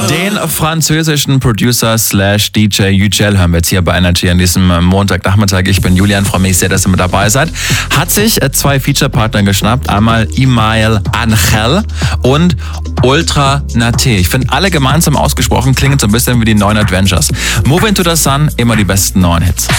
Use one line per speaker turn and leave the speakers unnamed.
Den französischen Producer / DJ Yücel hören wir jetzt hier bei Energy an diesem Montagnachmittag. Ich bin Julian, freue mich sehr, dass ihr mit dabei seid. Hat sich 2 Feature-Partner geschnappt. Einmal Imael Angel und Ultra Nate. Ich finde, alle gemeinsam ausgesprochen klingen so ein bisschen wie die neuen Adventures. Move Into the Sun, immer die besten neuen Hits.